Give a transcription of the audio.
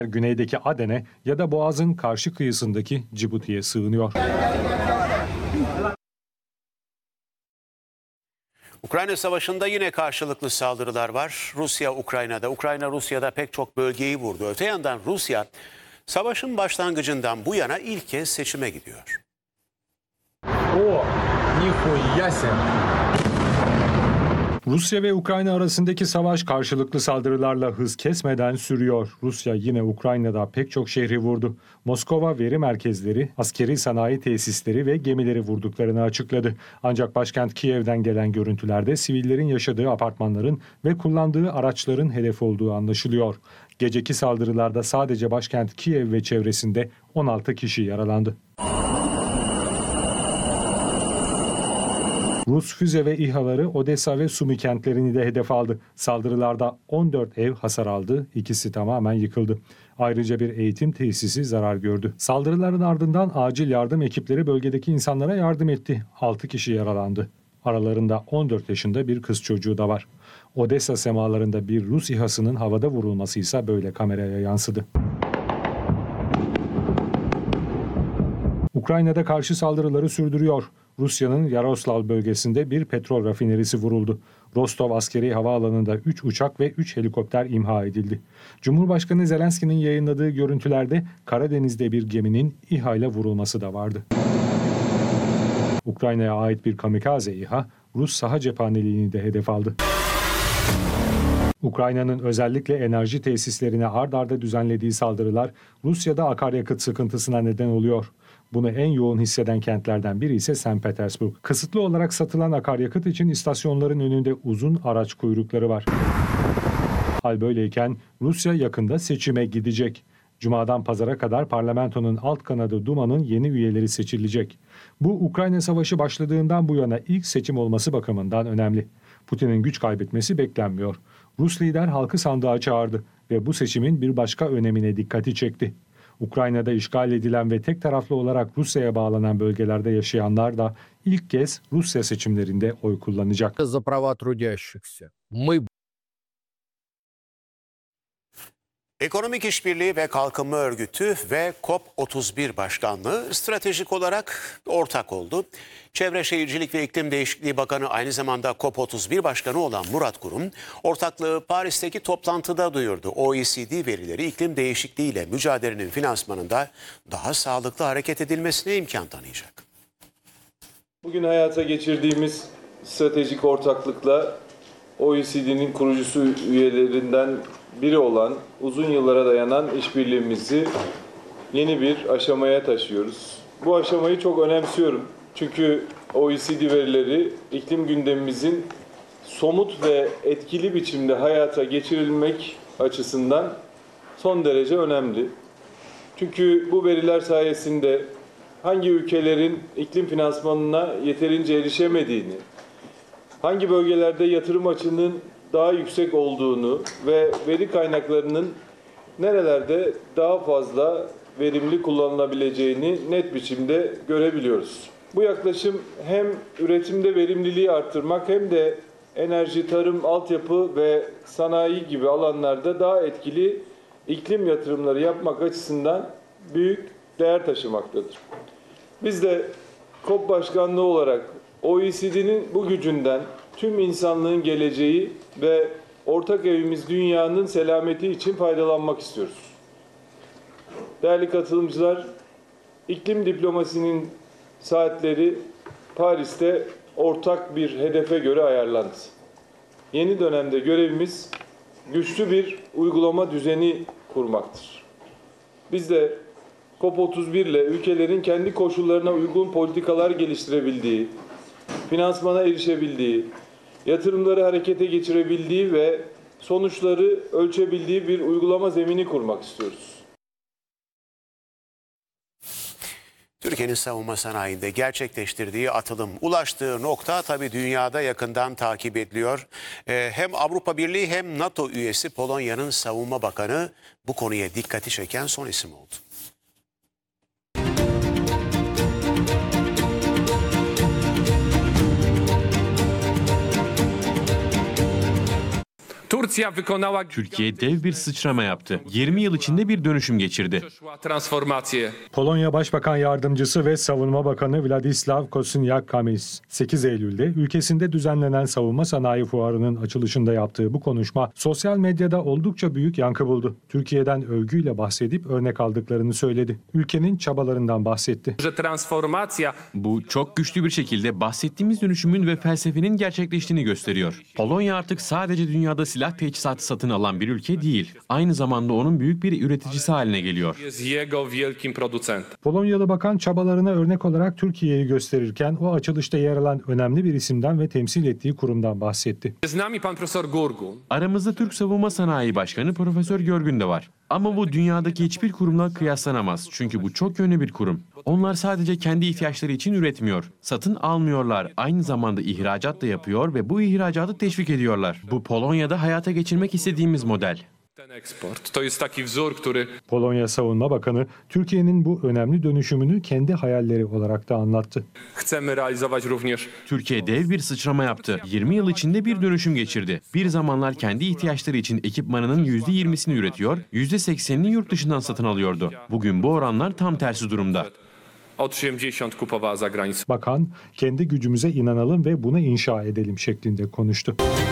Güneydeki Aden'e ya da Boğaz'ın karşı kıyısındaki Cibuti'ye sığınıyor. Ukrayna Savaşı'nda yine karşılıklı saldırılar var. Rusya Ukrayna'da, Ukrayna Rusya'da pek çok bölgeyi vurdu. Öte yandan Rusya savaşın başlangıcından bu yana ilk kez seçime gidiyor. Rusya ve Ukrayna arasındaki savaş karşılıklı saldırılarla hız kesmeden sürüyor. Rusya yine Ukrayna'da pek çok şehri vurdu. Moskova veri merkezleri, askeri sanayi tesisleri ve gemileri vurduklarını açıkladı. Ancak başkent Kiev'den gelen görüntülerde sivillerin yaşadığı apartmanların ve kullandığı araçların hedef olduğu anlaşılıyor. Geceki saldırılarda sadece başkent Kiev ve çevresinde 16 kişi yaralandı. Rus füze ve İHA'ları Odessa ve Sumi kentlerini de hedef aldı. Saldırılarda 14 ev hasar aldı, ikisi tamamen yıkıldı. Ayrıca bir eğitim tesisi zarar gördü. Saldırıların ardından acil yardım ekipleri bölgedeki insanlara yardım etti. 6 kişi yaralandı. Aralarında 14 yaşında bir kız çocuğu da var. Odessa semalarında bir Rus İHA'sının havada vurulması ise böyle kameraya yansıdı. Ukrayna'da karşı saldırıları sürdürüyor. Rusya'nın Yaroslav bölgesinde bir petrol rafinerisi vuruldu. Rostov askeri havaalanında 3 uçak ve 3 helikopter imha edildi. Cumhurbaşkanı Zelenski'nin yayınladığı görüntülerde Karadeniz'de bir geminin İHA ile vurulması da vardı. Ukrayna'ya ait bir kamikaze İHA, Rus saha cephaneliğini de hedef aldı. Ukrayna'nın özellikle enerji tesislerine ard arda düzenlediği saldırılar Rusya'da akaryakıt sıkıntısına neden oluyor. Bunu en yoğun hisseden kentlerden biri ise St. Petersburg. Kısıtlı olarak satılan akaryakıt için istasyonların önünde uzun araç kuyrukları var. Hal böyleyken Rusya yakında seçime gidecek. Cuma'dan pazara kadar parlamentonun alt kanadı Duma'nın yeni üyeleri seçilecek. Bu Ukrayna Savaşı başladığından bu yana ilk seçim olması bakımından önemli. Putin'in güç kaybetmesi beklenmiyor. Rus lider halkı sandığa çağırdı ve bu seçimin bir başka önemine dikkati çekti. Ukrayna'da işgal edilen ve tek taraflı olarak Rusya'ya bağlanan bölgelerde yaşayanlar da ilk kez Rusya seçimlerinde oy kullanacak. Ekonomik İşbirliği ve Kalkınma Örgütü ve COP31 Başkanlığı stratejik olarak ortak oldu. Çevre Şehircilik ve İklim Değişikliği Bakanı aynı zamanda COP31 Başkanı olan Murat Kurum, ortaklığı Paris'teki toplantıda duyurdu. OECD verileri iklim değişikliğiyle mücadelenin finansmanında daha sağlıklı hareket edilmesine imkan tanıyacak. Bugün hayata geçirdiğimiz stratejik ortaklıkla OECD'nin kurucusu üyelerinden biri olan uzun yıllara dayanan işbirliğimizi yeni bir aşamaya taşıyoruz. Bu aşamayı çok önemsiyorum. Çünkü OECD verileri iklim gündemimizin somut ve etkili biçimde hayata geçirilmek açısından son derece önemli. Çünkü bu veriler sayesinde hangi ülkelerin iklim finansmanına yeterince erişemediğini, hangi bölgelerde yatırım açığının daha yüksek olduğunu ve veri kaynaklarının nerelerde daha fazla verimli kullanılabileceğini net biçimde görebiliyoruz. Bu yaklaşım hem üretimde verimliliği arttırmak hem de enerji, tarım, altyapı ve sanayi gibi alanlarda daha etkili iklim yatırımları yapmak açısından büyük değer taşımaktadır. Biz de COP Başkanlığı olarak OECD'nin bu gücünden tüm insanlığın geleceği ve ortak evimiz dünyanın selameti için faydalanmak istiyoruz. Değerli katılımcılar, iklim diplomasinin saatleri Paris'te ortak bir hedefe göre ayarlandı. Yeni dönemde görevimiz güçlü bir uygulama düzeni kurmaktır. Biz de COP31 ile ülkelerin kendi koşullarına uygun politikalar geliştirebildiği, finansmana erişebildiği, yatırımları harekete geçirebildiği ve sonuçları ölçebildiği bir uygulama zemini kurmak istiyoruz. Türkiye'nin savunma sanayinde gerçekleştirdiği atılım, ulaştığı nokta tabii dünyada yakından takip ediliyor. Hem Avrupa Birliği hem NATO üyesi Polonya'nın savunma bakanı bu konuya dikkati çeken son isim oldu. Turcja wykonała Türkiye dev bir sıçrama yaptı. 20 yıl içinde bir dönüşüm geçirdi. transformację. Polonya Başbakan Yardımcısı ve Savunma Bakanı Władysław Kosiniak-Kamysz 8 Eylül'de ülkesinde düzenlenen savunma sanayi fuarının açılışında yaptığı bu konuşma sosyal medyada oldukça büyük yankı buldu. Türkiye'den övgüyle bahsedip örnek aldıklarını söyledi. Ülkenin çabalarından bahsetti. Że transformacja Bu çok güçlü bir şekilde bahsettiğimiz dönüşümün ve felsefenin gerçekleştiğini gösteriyor. Polonya artık sadece dünyada silah teçhizatı satın alan bir ülke değil, aynı zamanda onun büyük bir üreticisi haline geliyor. jest jego wielkim producentem. Polonyalı bakan çabalarına örnek olarak Türkiye'yi gösterirken o açılışta yer alan önemli bir isimden ve temsil ettiği kurumdan bahsetti. Z nami pan profesor Gurgun. Aramızda Türk Savunma Sanayi Başkanı Profesör Görgün de var. Ama bu dünyadaki hiçbir kurumla kıyaslanamaz. Çünkü bu çok yönlü bir kurum. Onlar sadece kendi ihtiyaçları için üretmiyor. Satın almıyorlar. Aynı zamanda ihracat da yapıyor ve bu ihracatı teşvik ediyorlar. Bu Polonya'da hayata geçirmek istediğimiz model. Ten eksport to jest taki wzór, który Polonya Savunma Bakanı Türkiye'nin bu önemli dönüşümünü kendi hayalleri olarak da anlattı. chcemy realizować również. Türkiye dev bir sıçrama yaptı. 20 yıl içinde bir dönüşüm geçirdi. Bir zamanlar kendi ihtiyaçları için ekipmanının %20'sini üretiyor, %80'ini yurt dışından satın alıyordu. Bugün bu oranlar tam tersi durumda. Od 80 kupowała za granicą. Bakan, kendi gücümüze inanalım ve bunu inşa edelim şeklinde konuştu.